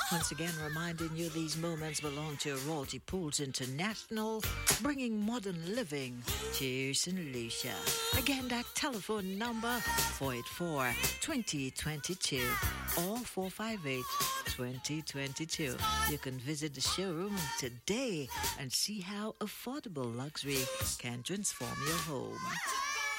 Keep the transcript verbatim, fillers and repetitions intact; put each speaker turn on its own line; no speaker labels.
Once again, reminding you these moments belong to Royalty Pools International, bringing modern living to Saint Lucia. Again, that telephone number, four eight four, two zero two two or four five eight, two zero two two. You can visit the showroom today and see how affordable luxury can transform your home.